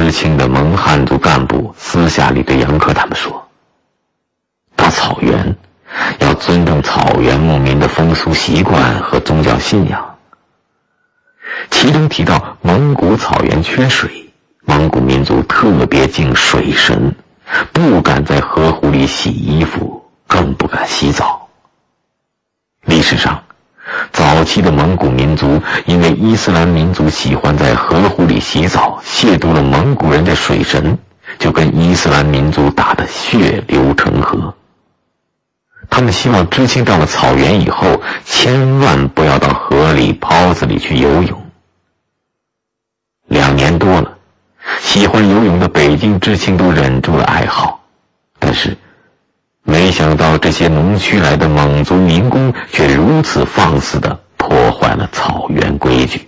知青的蒙汉族干部私下里对杨克他们说，到草原要尊重草原牧民的风俗习惯和宗教信仰。其中提到蒙古草原缺水，蒙古民族特别敬水神，不敢在河湖里洗衣服，更不敢洗澡。历史上，早期的蒙古民族因为伊斯兰民族喜欢在河湖里洗澡，亵渎了蒙古人的水神，就跟伊斯兰民族打得血流成河。他们希望知青到了草原以后，千万不要到河里、泡子里去游泳。2年多了，喜欢游泳的北京知青都忍住了爱好，但是没想到这些农区来的蒙族民工却如此放肆地破坏了草原规矩。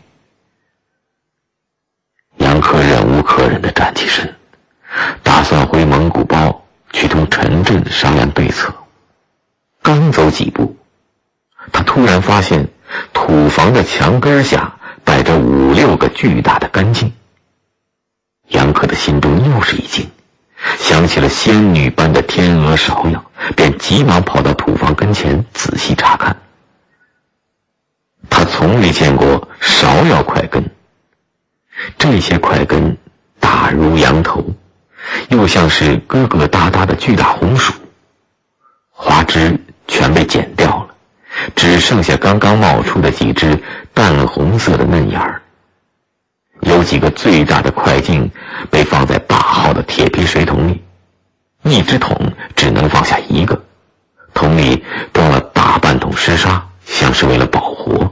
杨克忍无可忍地站起身，打算回蒙古包去同陈震商量对策。刚走几步，他突然发现土房的墙根下摆着5、6个巨大的干茎。杨克的心中又是一惊，想起了仙女般的天鹅芍药，便急忙跑到土房跟前仔细查看。他从未见过芍药块根，这些块根大如羊头，又像是疙疙瘩瘩的巨大红薯，花枝全被剪掉了，只剩下刚刚冒出的几只淡红色的嫩芽儿。有几个最大的块茎被放在大号的铁皮水桶里，一只桶只能放下1个，桶里装了大半桶湿沙，像是为了保活。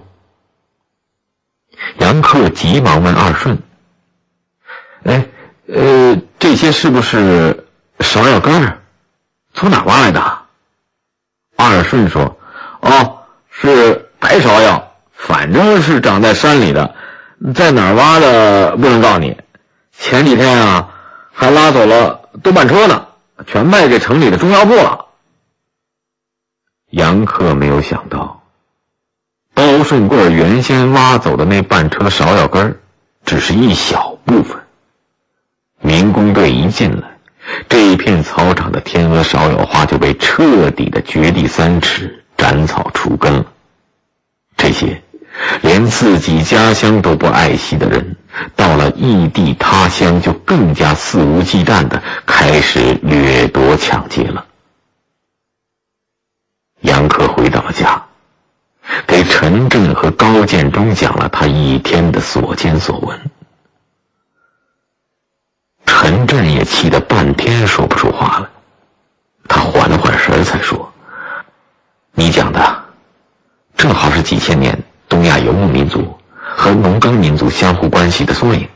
杨克急忙问二顺：“这些是不是芍药根儿？从哪挖来的？”二顺说：“是白芍药，反正是长在山里的，在哪儿挖的不能告诉你。前几天啊，还拉走了多半车呢，全卖给城里的中药铺了。”杨克没有想到，包顺贵原先挖走的那半车芍药根只是一小部分。民工队一进来，这一片草场的天鹅芍药花就被彻底的掘地3尺，斩草除根了。这些连自己家乡都不爱惜的人，到了异地他乡就更加肆无忌惮地开始掠夺抢劫了。杨克回到了家，给陈震和高建中讲了他一天的所见所闻。陈震也气得半天说不出话来，他缓了缓神才说：“你讲的正好是几千年东亚游牧民族和农耕民族相互关系的缩影。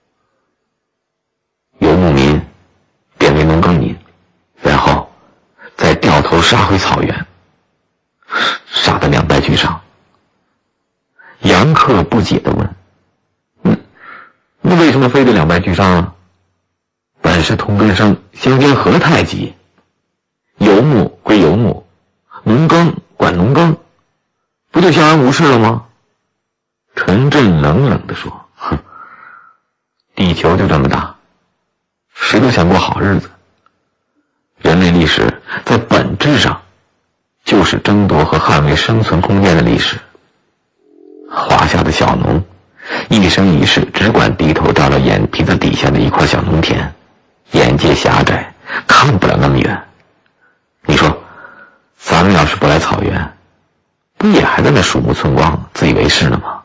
游牧民变为农耕民，然后再掉头杀回草原，杀得两败俱伤。”杨克不解地问：“那为什么非得两败俱伤啊？本是同根生，相煎何太急？游牧归游牧，农耕管农耕，不就相安无事了吗？”陈震冷冷地说：“地球就这么大，谁都想过好日子。人类历史在本质上就是争夺和捍卫生存空间的历史。华夏的小农一生一世只管低头照着眼皮子底下的一块小农田，眼界狭窄，看不了那么远。你说咱们要是不来草原，不也还在那鼠目寸光自以为是呢吗？”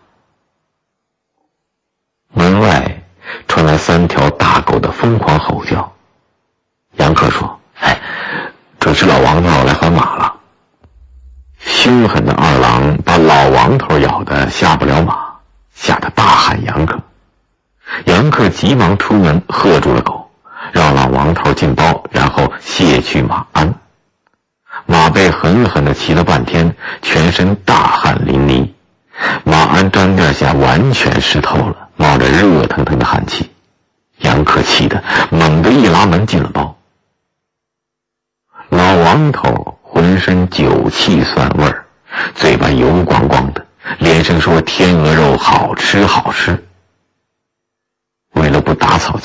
门外传来3条大狗的疯狂吼叫。杨克说：“这是老王头来还马了。”凶狠的二郎把老王头咬得下不了马，吓得大喊杨克。杨克急忙出门喝住了狗，让老王头进包，然后卸去马鞍。马被狠狠地骑了半天，全身大汗淋漓，马鞍毡垫下完全湿透了，冒着热腾腾的汗气。杨克气得猛地一拉门进了包。老王头浑身酒气蒜味儿，嘴巴油光光的，连声说天鹅肉好吃好吃。为了不打草